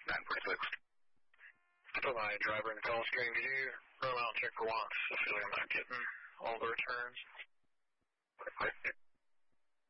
946. Put my driver in the call screen. Did you run out and check for once? I feel like I'm not getting all the returns.